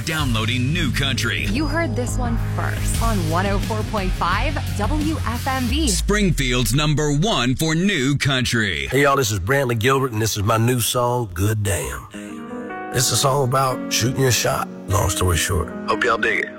downloading New Country. You heard this one first on 104.5 WFMV. Springfield's #1 for New Country. Hey, y'all, this is Brantley Gilbert, and this is my new song, Good Damn. It's a song about shooting your shot, long story short. Hope y'all dig it.